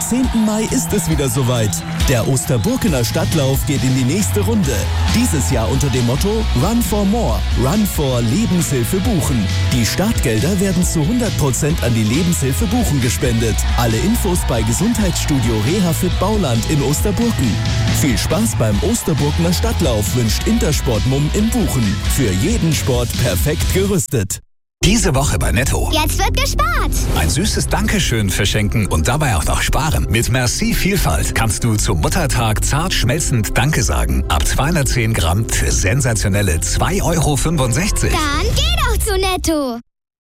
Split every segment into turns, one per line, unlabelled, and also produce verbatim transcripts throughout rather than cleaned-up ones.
zehnten Mai ist es wieder soweit. Der Osterburkener Stadtlauf geht in die nächste Runde. Dieses Jahr unter dem Motto Run for More, Run for Lebenshilfe Buchen. Die Startgelder werden zu hundert Prozent an die Lebenshilfe Buchen gespendet. Alle Infos bei Gesundheitsstudio Rehafit Bauland in Osterburken. Viel Spaß beim Osterburkener Stadtlauf wünscht Intersport Mumm in Buchen. Für jeden Sport perfekt gerüstet.
Diese Woche bei Netto.
Jetzt wird gespart.
Ein süßes Dankeschön verschenken und dabei auch noch sparen. Mit Merci Vielfalt kannst du zum Muttertag zart schmelzend Danke sagen. Ab zweihundertzehn Gramm für sensationelle zwei Euro fünfundsechzig.
Dann geh doch zu Netto.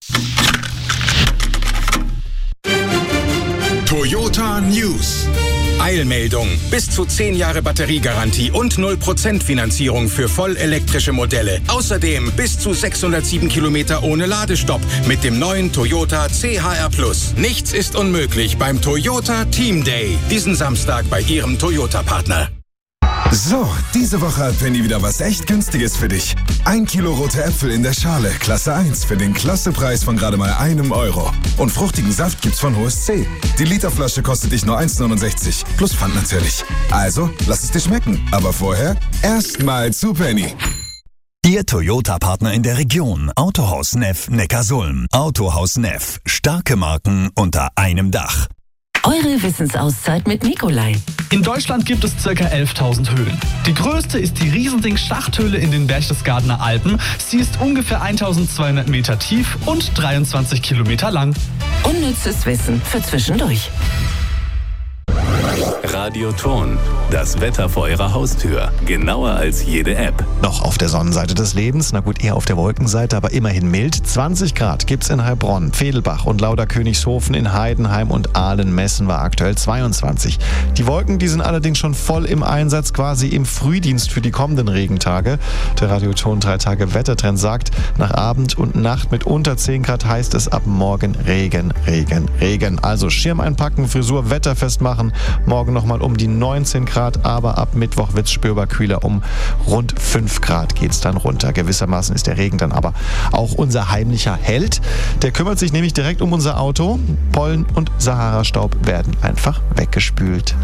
Toyota News. Eilmeldung. Bis zu zehn Jahre Batteriegarantie und null Prozent Finanzierung für vollelektrische Modelle. Außerdem bis zu sechshundertsieben Kilometer ohne Ladestopp mit dem neuen Toyota C H R Plus. Nichts ist unmöglich beim Toyota Team Day. Diesen Samstag bei Ihrem Toyota-Partner.
So, diese Woche hat Penny wieder was echt Günstiges für dich. Ein Kilo rote Äpfel in der Schale, Klasse eins, für den Klassepreis von gerade mal einem Euro. Und fruchtigen Saft gibt's von H O S C. Die Literflasche kostet dich nur eins neunundsechzig, plus Pfand natürlich. Also, lass es dir schmecken. Aber vorher erstmal zu Penny.
Ihr Toyota-Partner in der Region. Autohaus Neff Neckarsulm. Autohaus Neff. Starke Marken unter einem Dach.
Eure Wissensauszeit mit Nikolai.
In Deutschland gibt es ca. elftausend Höhlen. Die größte ist die Riesending-Schachthöhle in den Berchtesgadener Alpen. Sie ist ungefähr eintausendzweihundert Meter tief und dreiundzwanzig Kilometer lang.
Unnützes Wissen für zwischendurch.
Radioton. Das Wetter vor Ihrer Haustür. Genauer als jede App.
Noch auf der Sonnenseite des Lebens, na gut, eher auf der Wolkenseite, aber immerhin mild. zwanzig Grad gibt's in Heilbronn, Vedelbach und Lauderkönigshofen, in Heidenheim und Aalen. Messen war aktuell zweiundzwanzig. Die Wolken, die sind allerdings schon voll im Einsatz, quasi im Frühdienst für die kommenden Regentage. Der Radioton drei Tage Wettertrend sagt, nach Abend und Nacht mit unter zehn Grad heißt es ab morgen Regen, Regen, Regen. Also Schirm einpacken, Frisur wetterfest machen. Morgen nochmal um die neunzehn Grad, aber ab Mittwoch wird's spürbar kühler. Um rund fünf Grad geht's dann runter. Gewissermaßen ist der Regen dann aber auch unser heimlicher Held. Der kümmert sich nämlich direkt um unser Auto. Pollen und Sahara-Staub werden einfach weggespült.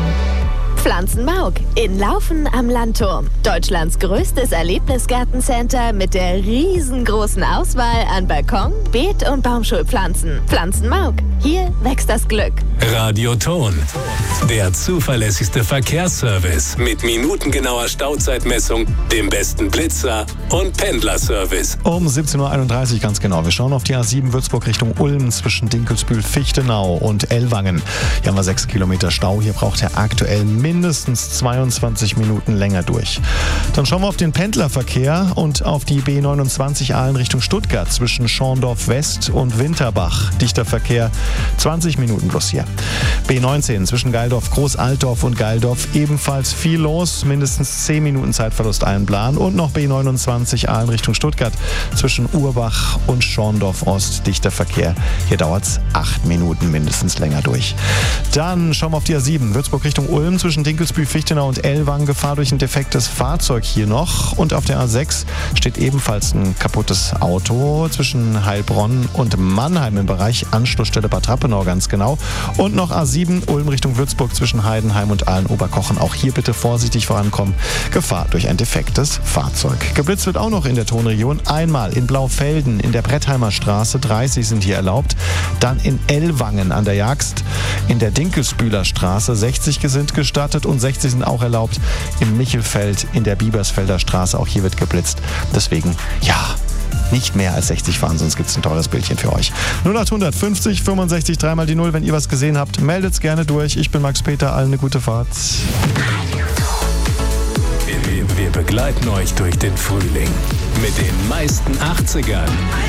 Pflanzenmauk in Laufen am Landturm. Deutschlands größtes Erlebnisgartencenter mit der riesengroßen Auswahl an Balkon-, Beet- und Baumschulpflanzen. Pflanzenmauk. Hier wächst das Glück.
Radioton. Der zuverlässigste Verkehrsservice mit minutengenauer Stauzeitmessung, dem besten Blitzer und Pendlerservice.
Um siebzehn Uhr einunddreißig ganz genau. Wir schauen auf die A sieben Würzburg Richtung Ulm zwischen Dinkelsbühl, Fichtenau und Ellwangen. Hier haben wir sechs Kilometer Stau. Hier braucht er aktuell mindestens zweiundzwanzig Minuten länger durch. Dann schauen wir auf den Pendlerverkehr und auf die B neunundzwanzig Aalen Richtung Stuttgart zwischen Schorndorf West und Winterbach. Dichter Verkehr, zwanzig Minuten plus hier. B neunzehn zwischen Geildorf, Großaltdorf und Geildorf ebenfalls viel los, mindestens zehn Minuten Zeitverlust einplanen. Und noch B neunundzwanzig Aalen Richtung Stuttgart zwischen Urbach und Schorndorf Ost. Dichter Verkehr, hier dauert es acht Minuten mindestens länger durch. Dann schauen wir auf die A sieben Würzburg Richtung Ulm zwischen Dinkelsbühl, Fichtenau und Ellwangen. Gefahr durch ein defektes Fahrzeug hier noch. Und auf der A sechs steht ebenfalls ein kaputtes Auto zwischen Heilbronn und Mannheim im Bereich Anschlussstelle Bad Rappenau ganz genau. Und noch A sieben Ulm Richtung Würzburg zwischen Heidenheim und Aalen-Oberkochen. Auch hier bitte vorsichtig vorankommen. Gefahr durch ein defektes Fahrzeug. Geblitzt wird auch noch in der Tonregion. Einmal in Blaufelden in der Brettheimer Straße. dreißig sind hier erlaubt. Dann in Ellwangen an der Jagst. In der Dinkelsbühler Straße sechzig sind gestattet und sechzig sind auch erlaubt. Im Michelfeld in der Biebersfelder Straße. Auch hier wird geblitzt. Deswegen, ja, nicht mehr als sechzig fahren, sonst gibt es ein teures Bildchen für euch. null acht fünfzig fünfundsechzig dreimal die null, wenn ihr was gesehen habt. Meldet's gerne durch. Ich bin Max Peter. Allen eine gute Fahrt.
Wir, wir begleiten euch durch den Frühling mit den meisten achtzigern.